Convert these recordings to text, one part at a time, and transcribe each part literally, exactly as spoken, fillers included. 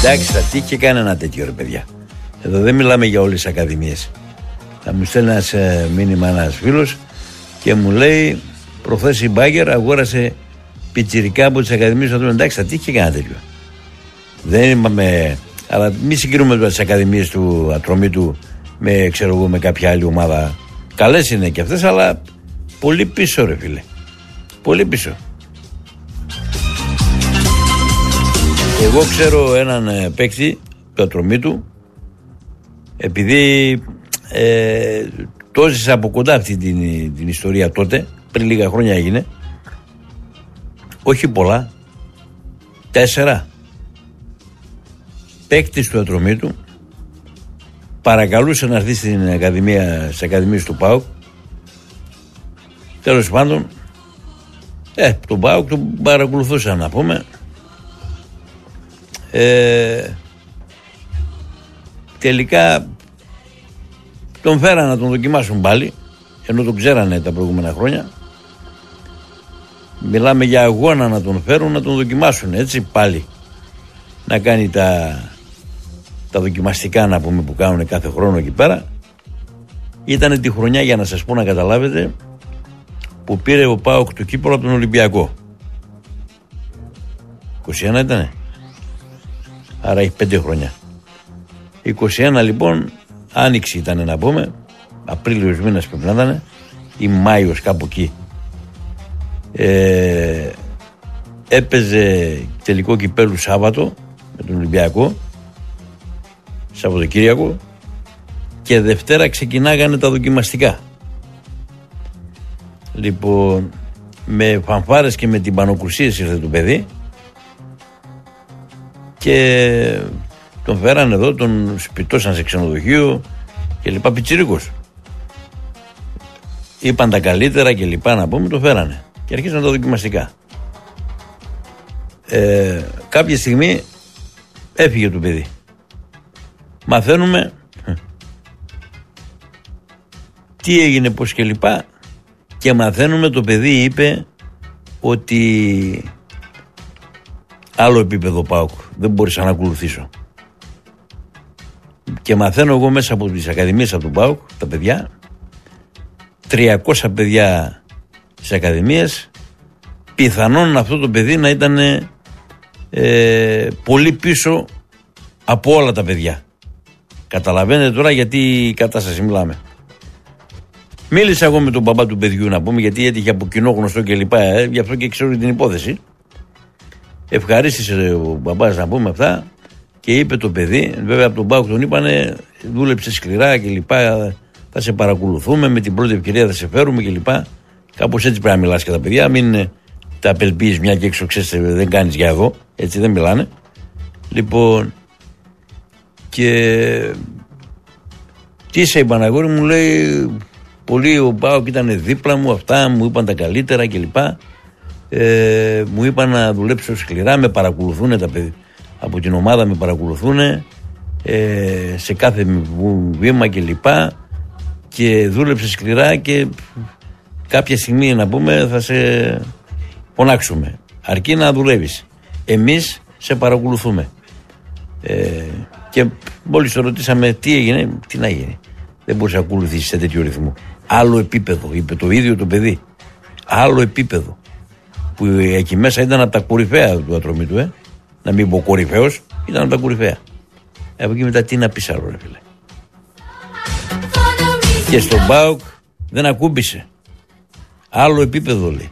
Εντάξει, θα τύχει και κανένα τέτοιο ρε παιδιά. Εδώ δεν μιλάμε για όλες τις ακαδημίες. Θα μου στέλνει ένας ε, μήνυμα ένας φίλος και μου λέει προχθές η Μπάγκερ αγόρασε πιτσιρικά από τις ακαδημίες. Εντάξει, θα τύχει και κανένα τέτοιο. Δεν είπαμε, αλλά μη συγκρίνουμε τις ακαδημίες του Ατρομήτου με, ξέρω εγώ, με κάποια άλλη ομάδα. Καλές είναι και αυτές, αλλά πολύ πίσω ρε φίλε. Πολύ πίσω. Εγώ ξέρω έναν ε, παίκτη του Ατρομήτου, επειδή ε, το έζησα από κοντά αυτή την, την ιστορία τότε, πριν λίγα χρόνια έγινε, όχι πολλά, τέσσερα παίκτης του Ατρομήτου παρακαλούσε να έρθει στην ακαδημία, στις ακαδημίες του ΠΑΟΚ. Τέλος πάντων, ε, τον ΠΑΟΚ τον παρακολουθούσαν να πούμε. Ε, τελικά τον φέραν να τον δοκιμάσουν πάλι, ενώ τον ξέρανε τα προηγούμενα χρόνια. Μιλάμε για αγώνα να τον φέρουν να τον δοκιμάσουν, έτσι πάλι, να κάνει τα, τα δοκιμαστικά να πούμε που κάνουν κάθε χρόνο εκεί πέρα. Ήτανε τη χρονιά, για να σας πω να καταλάβετε, που πήρε ο ΠΑΟΚ του κύπελλο από τον Ολυμπιακό. είκοσι ένα ήτανε, άρα έχει πέντε χρόνια. είκοσι ένα λοιπόν, άνοιξη ήταν να πούμε, Απρίλιος μήνας πρέπει να ήταν, ή Μάιος κάπου εκεί. Ε, έπαιζε τελικό κυπέλλου Σάββατο με τον Ολυμπιακό, Σαββατοκύριακο, και Δευτέρα ξεκινάγανε τα δοκιμαστικά. Λοιπόν, με φανφάρες και με τυμπανοκρουσίες ήρθε το παιδί και τον φέρανε εδώ, τον σπιτώσαν σε ξενοδοχείο και λοιπά, πιτσιρίκος. Είπαν τα καλύτερα και λοιπά να πούμε, τον φέρανε και αρχίσαν τα δοκιμαστικά. Ε, κάποια στιγμή έφυγε το παιδί. Μαθαίνουμε τι έγινε, πώς και λοιπά, και μαθαίνουμε το παιδί είπε ότι άλλο επίπεδο ΠΑΟΚ, δεν μπορούσα να ακολουθήσω. Και μαθαίνω εγώ μέσα από τις ακαδημίες από τον ΠΑΟΚ, τα παιδιά, τριακόσια παιδιά στις ακαδημίες, πιθανόν αυτό το παιδί να ήταν ε, πολύ πίσω από όλα τα παιδιά. Καταλαβαίνετε τώρα γιατί η κατάσταση μιλάμε. Μίλησα εγώ με τον μπαμπά του παιδιού να πούμε, γιατί έτυχε από κοινό γνωστό και λοιπά, ε, γι' αυτό και ξέρω την υπόθεση. Ευχαρίστησε ο μπαμπάς να πούμε αυτά και είπε το παιδί, βέβαια από τον ΠΑΟΚ τον είπανε, δούλεψε σκληρά και λοιπά, θα σε παρακολουθούμε, με την πρώτη ευκαιρία θα σε φέρουμε και λοιπά. Κάπως έτσι πρέπει να μιλάς και τα παιδιά, μην τα απελπίζεις μια και έξω, ξέρεις, δεν κάνεις για εδώ, έτσι δεν μιλάνε. Λοιπόν, και τι σε είπαν αγόρι μου, λέει, πολύ ο ΠΑΟΚ ήταν δίπλα μου, αυτά μου είπαν τα καλύτερα κλπ. Ε, μου είπαν να δουλέψω σκληρά, με παρακολουθούν τα παιδιά από την ομάδα, με παρακολουθούν ε, σε κάθε βήμα κλπ. Και δούλεψε σκληρά και κάποια στιγμή να πούμε θα σε φωνάξουμε. Αρκεί να δουλεύεις. Εμείς σε παρακολουθούμε. Ε, και μόλις το ρωτήσαμε τι έγινε, τι να γίνει. Δεν μπορείς να ακολουθήσεις σε τέτοιο ρυθμό. Άλλο επίπεδο, είπε το ίδιο το παιδί. Άλλο επίπεδο. Που εκεί μέσα ήταν από τα κορυφαία του Ατρομήτου, ε. Να μην πω κορυφαίος, ήταν από τα κορυφαία. Από εκεί μετά τι να πεις άλλο, ρε φίλε. Και στον ΠΑΟΚ δεν ακούμπησε. Άλλο επίπεδο λέει.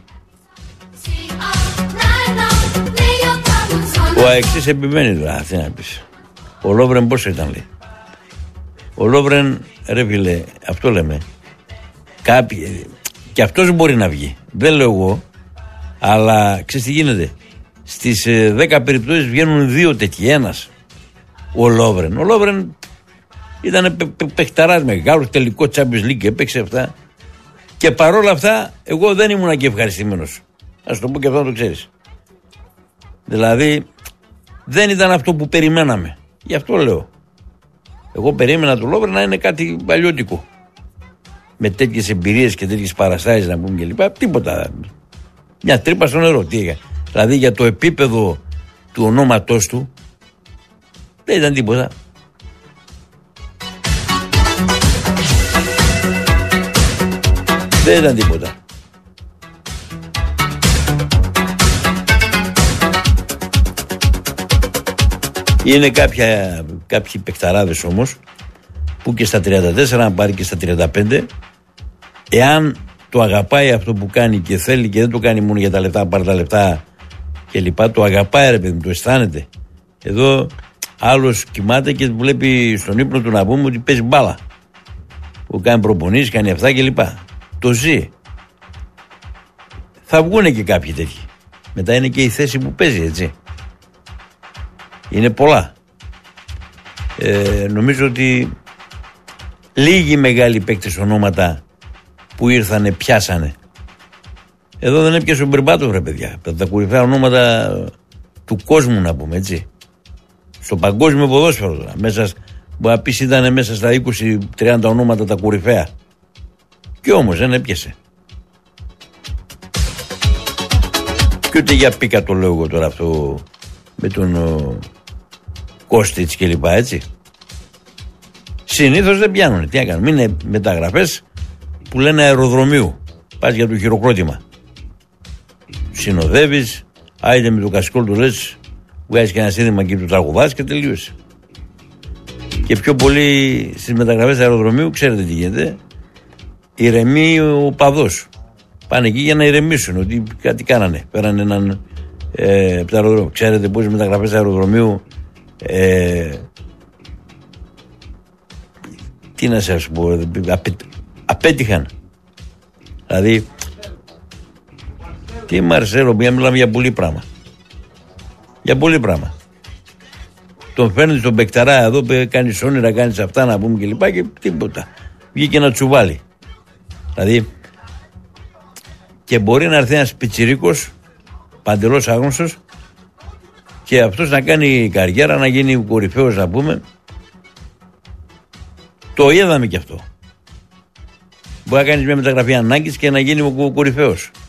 Ο Αεξής επιμένει τώρα, τι να πεις. Ο Λόβρεν πόσο ήταν λέει. Ο Λόβρεν, ρε φίλε, αυτό λέμε. Κάποιοι, και αυτός μπορεί να βγει. Δεν λέω εγώ, αλλά ξέρεις τι γίνεται. Στις ε, δέκα περιπτώσεις βγαίνουν δύο τέτοιοι, ένας. Ο Λόβρεν. Ο Λόβρεν ήταν πε, πε, παιχταράς μεγάλος, τελικό Champions League, έπαιξε αυτά. Και παρόλα αυτά, εγώ δεν ήμουν και ευχαριστημένος. Ας το πω και αυτό να το ξέρεις. Δηλαδή, δεν ήταν αυτό που περιμέναμε. Γι' αυτό λέω. Εγώ περίμενα το Λόβρεν να είναι κάτι παλιώτικο. Με τέτοιες εμπειρίες και τέτοιες παραστάσεις να πούμε κλπ. Τίποτα. Μια τρύπα στο νερό. Τι έκανε. Δηλαδή για το επίπεδο του ονόματός του, Δεν ήταν τίποτα. Δεν ήταν τίποτα. Είναι κάποια, κάποιοι παικταράδες όμως που και στα τριάντα τέσσερα, αν πάρει και στα τριάντα πέντε, εάν το αγαπάει αυτό που κάνει και θέλει και δεν το κάνει μόνο για τα λεπτά, πάρει τα λεπτά και λοιπά, το αγαπάει ρε παιδί μου, το αισθάνεται. Εδώ άλλος κοιμάται και βλέπει στον ύπνο του να πούμε ότι παίζει μπάλα. Που κάνει προπονήσεις, κάνει αυτά και λοιπά. Το ζει. Θα βγούνε και κάποιοι τέτοιοι. Μετά είναι και η θέση που παίζει, έτσι. Είναι πολλά. Ε, νομίζω ότι λίγοι μεγάλοι παίκτες ονόματα που ήρθανε πιάσανε. Εδώ δεν έπιασε ο Μπερμπάτοφ ρε παιδιά. Τα, τα κορυφαία ονόματα του κόσμου να πούμε, έτσι. Στο παγκόσμιο ποδόσφαιρο τώρα. Μέσα, μπορεί να πεις ήταν μέσα στα είκοσι τριάντα ονόματα τα κορυφαία. Και όμως δεν έπιασε. Και ούτε για πίκα το λέω εγώ τώρα αυτό με τον ο, Κώστιτς και λοιπά, έτσι. Συνήθως δεν πιάνουν. Τι να κάνουν. Είναι μεταγραφές που λένε αεροδρομίου. Πας για το χειροκρότημα. Συνοδεύεις, άιντε με το κασκόλ του λες, βγάζεις και ένα σύνδεμα και του τραγουδάς και τελείωσε. Και πιο πολύ στις μεταγραφές αεροδρομίου, ξέρετε τι γίνεται. Ηρεμεί ο παδός. Πάνε εκεί για να ηρεμήσουν ότι κάτι κάνανε. Πέρανε έναν ε, αεροδρόμιο. Ξέρετε πώς οι μεταγραφές αεροδρομίου ε, τι να σας πω, απέ, απέτυχαν. Δηλαδή, τι Μαρσέλο, μιλάμε για πολύ πράγμα. Για πολύ πράγμα. Τον φέρνει τον παικταρά εδώ, κάνει όνειρα, κάνει αυτά να πούμε και λοιπά και τίποτα. Βγήκε ένα τσουβάλι. Δηλαδή, και μπορεί να έρθει ένας πιτσιρίκος, παντελώς άγνωστος, και αυτός να κάνει καριέρα, να γίνει κορυφαίος να πούμε. Το είδαμε κι αυτό. Μπορεί να κάνεις μια μεταγραφή ανάγκης και να γίνει ο κορυφαίος.